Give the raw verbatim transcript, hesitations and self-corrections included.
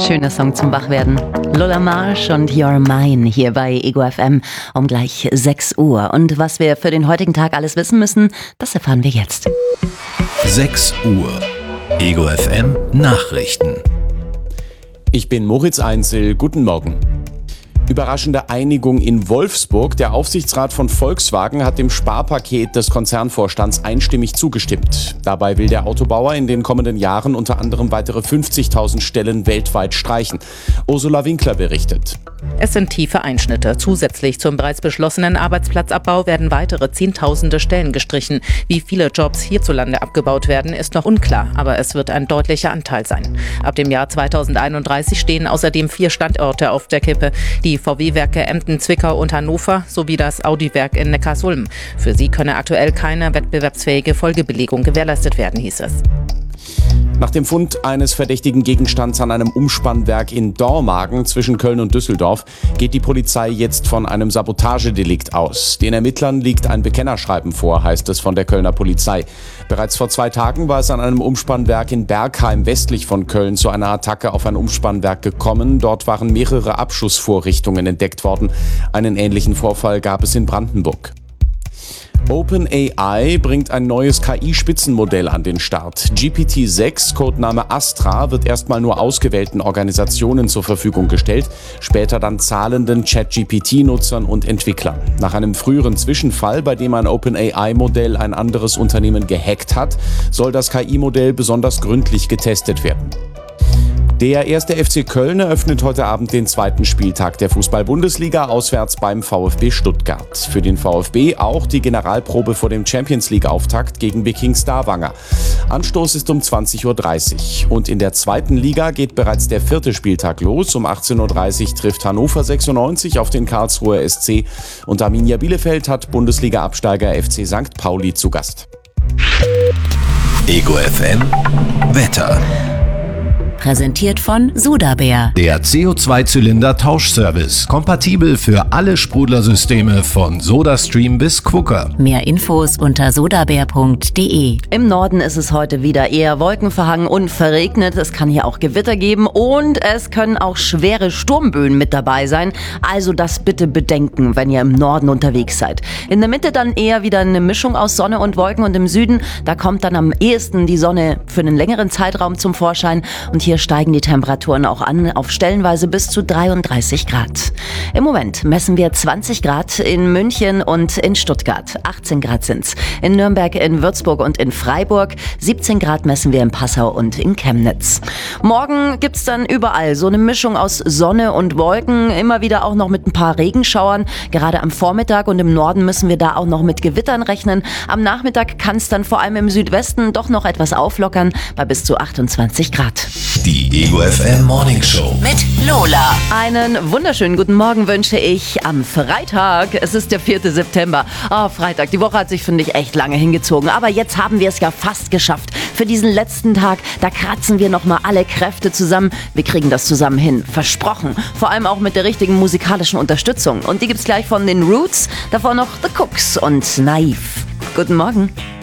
Schöner Song zum Wachwerden. Lola Marsh und You're Mine hier bei Ego F M um gleich sechs Uhr. Und was wir für den heutigen Tag alles wissen müssen, das erfahren wir jetzt. sechs Uhr. Ego F M Nachrichten. Ich bin Moritz Einzel. Guten Morgen. Überraschende Einigung in Wolfsburg. Der Aufsichtsrat von Volkswagen hat dem Sparpaket des Konzernvorstands einstimmig zugestimmt. Dabei will der Autobauer in den kommenden Jahren unter anderem weitere fünfzigtausend Stellen weltweit streichen. Ursula Winkler berichtet. Es sind tiefe Einschnitte. Zusätzlich zum bereits beschlossenen Arbeitsplatzabbau werden weitere Zehntausende Stellen gestrichen. Wie viele Jobs hierzulande abgebaut werden, ist noch unklar, aber es wird ein deutlicher Anteil sein. Ab dem Jahr zweitausendeinunddreißig stehen außerdem vier Standorte auf der Kippe. Die V W-Werke Emden, Zwickau und Hannover sowie das Audi-Werk in Neckarsulm. Für sie könne aktuell keine wettbewerbsfähige Folgebelegung gewährleistet werden, hieß es. Nach dem Fund eines verdächtigen Gegenstands an einem Umspannwerk in Dormagen zwischen Köln und Düsseldorf geht die Polizei jetzt von einem Sabotagedelikt aus. Den Ermittlern liegt ein Bekennerschreiben vor, heißt es von der Kölner Polizei. Bereits vor zwei Tagen war es an einem Umspannwerk in Bergheim westlich von Köln zu einer Attacke auf ein Umspannwerk gekommen. Dort waren mehrere Abschussvorrichtungen entdeckt worden. Einen ähnlichen Vorfall gab es in Brandenburg. OpenAI bringt ein neues K I-Spitzenmodell an den Start. G P T sechs, Codename Astra, wird erstmal nur ausgewählten Organisationen zur Verfügung gestellt, später dann zahlenden Chat-G P T-Nutzern und Entwicklern. Nach einem früheren Zwischenfall, bei dem ein OpenAI-Modell ein anderes Unternehmen gehackt hat, soll das K I-Modell besonders gründlich getestet werden. Der erste F C Köln eröffnet heute Abend den zweiten Spieltag der Fußball-Bundesliga auswärts beim VfB Stuttgart. Für den VfB auch die Generalprobe vor dem Champions-League-Auftakt gegen Viking Stavanger. Anstoß ist um zwanzig Uhr dreißig. Und in der zweiten Liga geht bereits der vierte Spieltag los. Um achtzehn Uhr dreißig trifft Hannover sechsundneunzig auf den Karlsruher S C. Und Arminia Bielefeld hat Bundesliga-Absteiger F C Sankt Pauli zu Gast. Ego F M Wetter. Präsentiert von Sodabär. Der C O zwei Zylinder Tauschservice. Kompatibel für alle Sprudlersysteme von SodaStream bis Quooker. Mehr Infos unter sodabär punkt de. Im Norden ist es heute wieder eher wolkenverhangen und verregnet. Es kann hier auch Gewitter geben und es können auch schwere Sturmböen mit dabei sein. Also das bitte bedenken, wenn ihr im Norden unterwegs seid. In der Mitte dann eher wieder eine Mischung aus Sonne und Wolken und im Süden, da kommt dann am ehesten die Sonne für einen längeren Zeitraum zum Vorschein und hier steigen die Temperaturen auch an, auf stellenweise bis zu dreiunddreißig Grad. Im Moment messen wir zwanzig Grad in München und in Stuttgart. achtzehn Grad sind's. In Nürnberg, in Würzburg und in Freiburg. siebzehn Grad messen wir in Passau und in Chemnitz. Morgen gibt's dann überall so eine Mischung aus Sonne und Wolken, immer wieder auch noch mit ein paar Regenschauern. Gerade am Vormittag und im Norden müssen wir da auch noch mit Gewittern rechnen. Am Nachmittag kann es dann vor allem im Südwesten doch noch etwas auflockern, bei bis zu achtundzwanzig Grad. Die Ego F M Morning Show mit Lola. Einen wunderschönen guten Morgen wünsche ich am Freitag. Es ist der vierte September. Oh, Freitag. Die Woche hat sich, finde ich, echt lange hingezogen. Aber jetzt haben wir es ja fast geschafft. Für diesen letzten Tag, da kratzen wir nochmal alle Kräfte zusammen. Wir kriegen das zusammen hin. Versprochen. Vor allem auch mit der richtigen musikalischen Unterstützung. Und die gibt's gleich von den Roots. Davor noch The Cooks und Naiv. Guten Morgen.